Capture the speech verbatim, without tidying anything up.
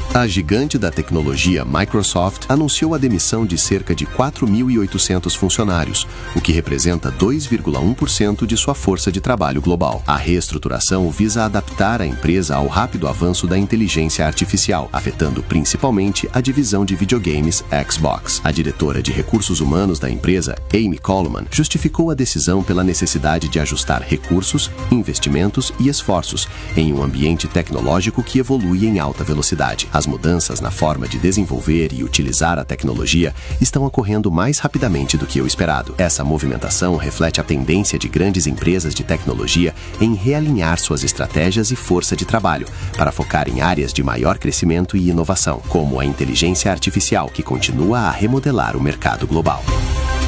A gigante da tecnologia Microsoft anunciou a demissão de cerca de quatro mil e oitocentos funcionários, o que representa dois vírgula um por cento de sua força de trabalho global. A reestruturação visa adaptar a empresa ao rápido avanço da inteligência artificial, afetando principalmente a divisão de videogames Xbox. A diretora de recursos humanos da empresa, Amy Coleman, justificou a decisão pela necessidade de ajustar recursos, investimentos e esforços em um ambiente tecnológico que evolui em alta velocidade. As mudanças na forma de desenvolver e utilizar a tecnologia estão ocorrendo mais rapidamente do que o esperado. Essa movimentação reflete a tendência de grandes empresas de tecnologia em realinhar suas estratégias e força de trabalho para focar em áreas de maior crescimento e inovação, como a inteligência artificial, que continua a remodelar o mercado global.